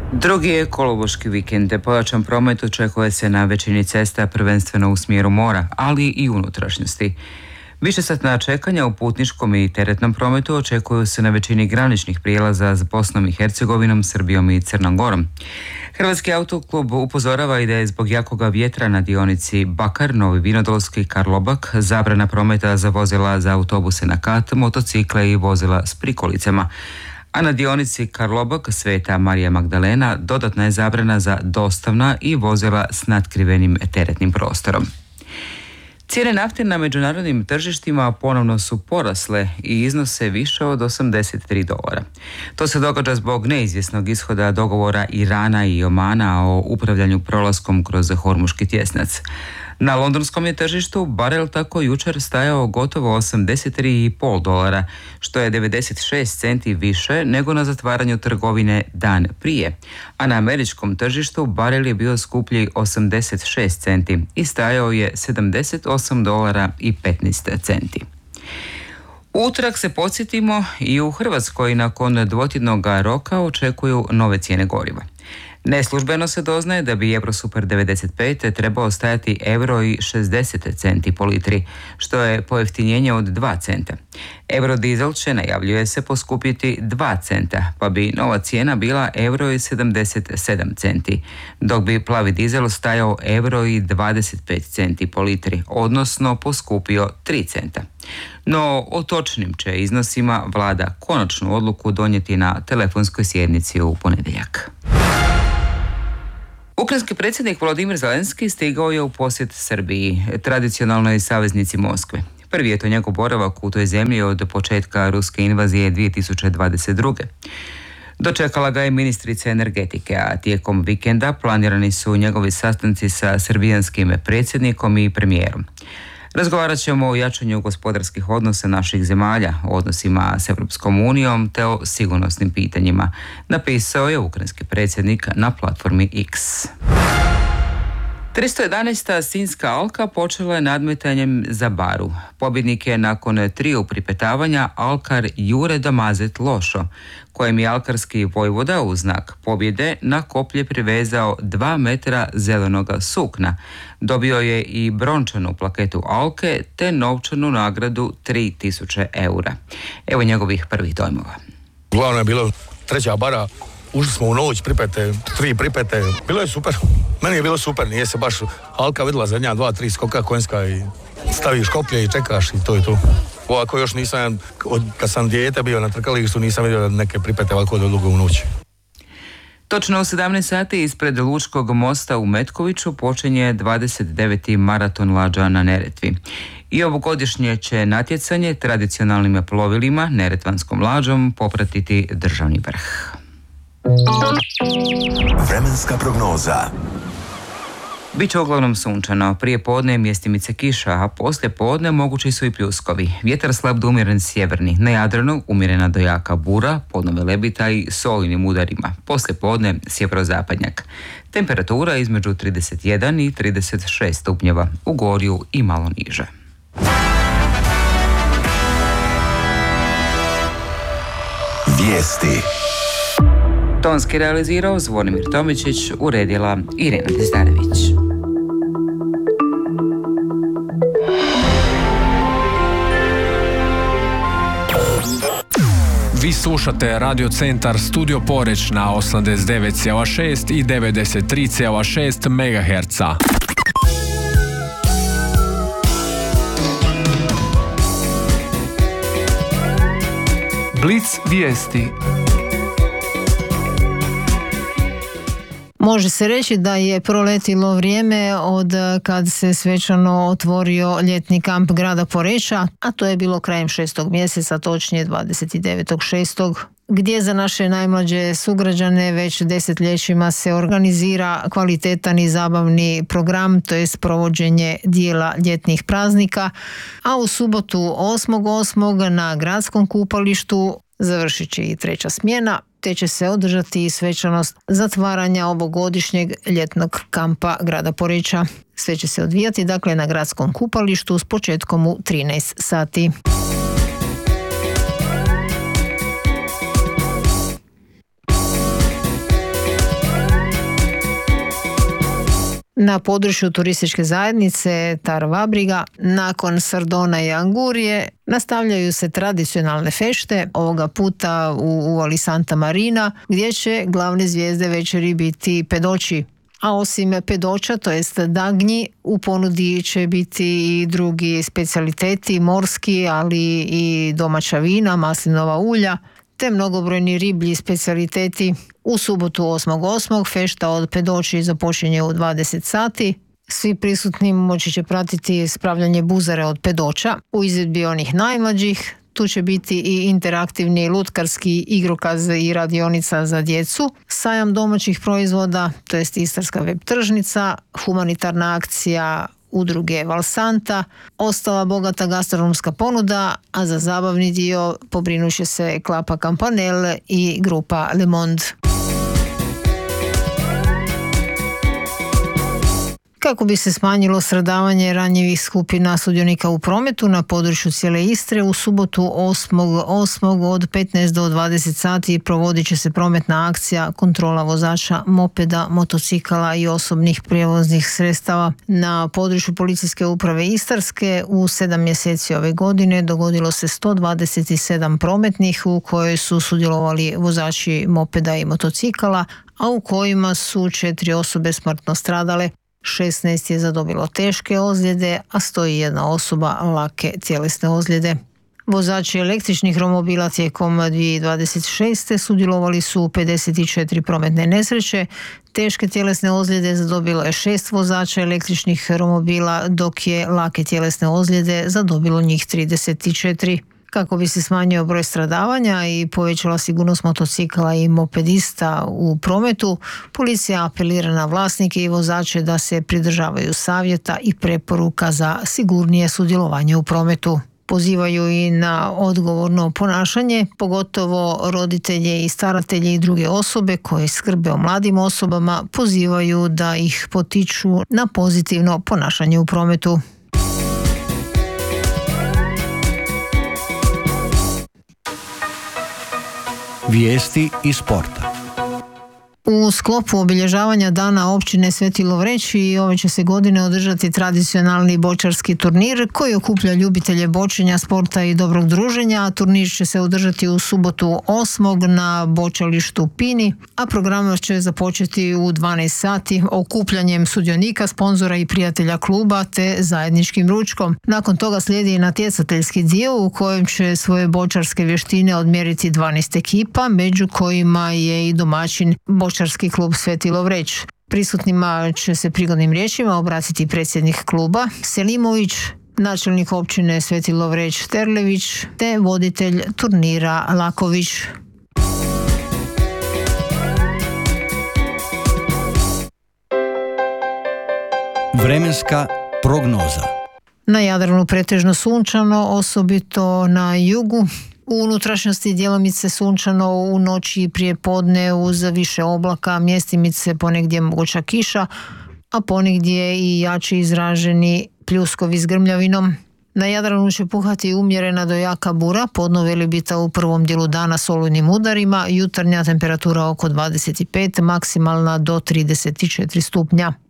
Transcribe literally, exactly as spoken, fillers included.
Drugi je kolovoški vikend. Pojačan promet očekuje se na većini cesta, prvenstveno u smjeru mora, ali i unutrašnjosti. Višesatna čekanja u putničkom i teretnom prometu očekuju se na većini graničnih prijelaza s Bosnom i Hercegovinom, Srbijom i Crnom Gorom. Hrvatski autoklub upozorava i da je zbog jakoga vjetra na dionici Bakar, Novi Vinodolski, Karlobag zabrana prometa za vozila za autobuse na kat, motocikle i vozila s prikolicama. A na dionici Karlobag, Sveta Marija Magdalena, dodatna je zabrana za dostavna i vozila s natkrivenim teretnim prostorom. Cijene nafte na međunarodnim tržištima ponovno su porasle i iznose više od osamdeset tri dolara. To se događa zbog neizvjesnog ishoda dogovora Irana i Omana o upravljanju prolaskom kroz Hormuški tjesnac. Na londonskom je tržištu barel tako jučer stajao gotovo osamdeset tri i pol dolara, što je devedeset šest centi više nego na zatvaranju trgovine dan prije, a na američkom tržištu barel je bio skuplji osamdeset šest centi i stajao je sedamdeset osam dolara i petnaest centi. U utorak se podsjetimo i u Hrvatskoj nakon dvotjednog roka očekuju nove cijene goriva. Neslužbeno se doznaje da bi Eurosuper devedeset pet trebao stajati euro i šezdeset centi po litri, što je pojeftinjenje od dva centa. Eurodizel će, najavljuje se, poskupiti dva centa, pa bi nova cijena bila euro i sedamdeset sedam centi, dok bi plavi dizel stajao euro i dvadeset pet centi po litri, odnosno poskupio tri centa. No, o točnim će iznosima vlada konačnu odluku donijeti na telefonskoj sjednici u ponedjeljak. Ukrajinski predsjednik Volodimir Zelenski stigao je u posjet Srbiji, tradicionalnoj saveznici Moskve. Prvi je to njegov boravak u toj zemlji od početka ruske invazije dvije tisuće dvadeset druge. Dočekala ga je ministrica energetike, a tijekom vikenda planirani su njegovi sastanci sa srbijanskim predsjednikom i premijerom. Razgovarat ćemo o jačanju gospodarskih odnosa naših zemalja, o odnosima s Europskom unijom te o sigurnosnim pitanjima, napisao je ukrajinski predsjednik na platformi X. tristo jedanaesta Sinjska alka počela je nadmetanjem za baru. Pobjednik je nakon triju pripetavanja alkar Jure Damazet Lošo, kojem je alkarski vojvoda u znak pobjede na koplje privezao dva metra zelenoga sukna. Dobio je i brončanu plaketu alke te novčanu nagradu tri tisuće eura. Evo njegovih prvih dojmova. Glavno je bilo treća bara. Ušli smo u noć, pripete, tri pripete. Bilo je super. Meni je bilo super. Nije se baš alka vidjela zadnja dva, tri skoka konjska i staviš koplje i čekaš i to je to. Ovako još nisam, od, kad sam dijete bio na trkalištu, nisam vidio neke pripete ovako do dugo u noći. Točno u sedamnaest sati ispred Lučkog mosta u Metkoviću počinje dvadeset deveti maraton lađa na Neretvi. I ovogodišnje će natjecanje tradicionalnim plovilima, neretvanskom lađom, popratiti državni vrh. Vremenska prognoza. Biće uglavnom sunčano, prije podne mjestimice kiša, a poslije podne mogući su i pljuskovi. Vjetar slab do umjeren sjeverni, na Jadranu umjerena do jaka bura, podnove lebita i s olujnim udarima. Poslije podne sjeverozapadnjak. Temperatura između trideset jedan i trideset šest stupnjeva, u Gorju i malo niže. Vijesti. Tonski realizirao Zvonimir Tomičić, uredila Irena Tezdarević. Vi slušate Radio Centar Studio Poreć na osamdeset devet zarez šest i devedeset tri zarez šest megaherca. Blic vijesti. Može se reći da je proletilo vrijeme od kad se svečano otvorio ljetni kamp grada Poreča, a to je bilo krajem šestog mjeseca, točnije dvadeset devetog šestog gdje za naše najmlađe sugrađane već desetljećima se organizira kvalitetan i zabavni program, to je provođenje dijela ljetnih praznika, a u subotu osmog osmog na gradskom kupalištu završit će i treća smjena, te će se održati i svečanost zatvaranja ovogodišnjeg ljetnog kampa grada Poreča. Sve će se odvijati dakle na gradskom kupalištu s početkom u trinaest sati. Na području turističke zajednice Tar-Vabriga nakon Sardona i Angurije nastavljaju se tradicionalne fešte, ovoga puta u uvali Santa Marina, gdje će glavne zvijezde večeri biti pedoći. A osim pedoća, to jest dagnji, u ponudi će biti i drugi specijaliteti, morski, ali i domaća vina, maslinova ulja, te mnogobrojni riblji specijaliteti. U subotu osmog osmog fešta od pedoći započinje u dvadeset sati. Svi prisutni moći će pratiti spravljanje buzare od pedoća u izvedbi onih najmlađih. Tu će biti i interaktivni lutkarski igrokaz i radionica za djecu, sajam domaćih proizvoda, to jest istarska web tržnica, humanitarna akcija udruge Valsanta, ostala bogata gastronomska ponuda, a za zabavni dio pobrinuće se Klapa Campanelle i grupa Le Monde. Kako bi se smanjilo stradavanje ranjivih skupina sudionika u prometu na području cijele Istre, u subotu osmog osmog od petnaest do dvadeset sati provodit će se prometna akcija kontrola vozača mopeda, motocikala i osobnih prijevoznih sredstava. Na području policijske uprave Istarske u sedam mjeseci ove godine dogodilo se sto dvadeset sedam prometnih u kojoj su sudjelovali vozači mopeda i motocikala, a u kojima su četiri osobe smrtno stradale. šesnaest je zadobilo teške ozljede, a sto jedna osoba lake tjelesne ozljede. Vozači električnih romobila tijekom dvije tisuće dvadeset šeste sudjelovali su u pedeset četiri prometne nesreće. Teške tjelesne ozljede zadobilo je šest vozača električnih romobila, dok je lake tjelesne ozljede zadobilo njih trideset četiri. Kako bi se smanjio broj stradavanja i povećala sigurnost motocikla i mopedista u prometu, policija apelira na vlasnike i vozače da se pridržavaju savjeta i preporuka za sigurnije sudjelovanje u prometu. Pozivaju i na odgovorno ponašanje, pogotovo roditelje i staratelje i druge osobe koje skrbe o mladim osobama, pozivaju da ih potiču na pozitivno ponašanje u prometu. Vijesti iz sporta. U sklopu obilježavanja dana općine Sveti Lovreć i ove će se godine održati tradicionalni bočarski turnir koji okuplja ljubitelje bočenja, sporta i dobrog druženja. Turnir će se održati u subotu osmog na bočalištu Pini, a program će započeti u dvanaest sati okupljanjem sudionika, sponzora i prijatelja kluba te zajedničkim ručkom. Nakon toga slijedi i natjecateljski dio u kojem će svoje bočarske vještine odmjeriti dvanaest ekipa, među kojima je i domaćin bočarski klub Sveti Lovreć. Prisutnima će se prigodnim riječima obratiti predsjednik kluba Selimović, načelnik općine Sveti Lovreć Terlević te voditelj turnira Laković. Vremenska prognoza. Na Jadranu pretežno sunčano, osobito na jugu. U unutrašnjosti djelomice sunčano u noći i prije podne uz više oblaka, mjestimice ponegdje moguća kiša, a ponegdje i jači izraženi pljuskovi s grmljavinom. Na Jadranu će puhati umjerena do jaka bura, podno velebita u prvom dijelu dana s olujnim udarima, jutarnja temperatura oko dvadeset pet, maksimalna do trideset četiri stupnja.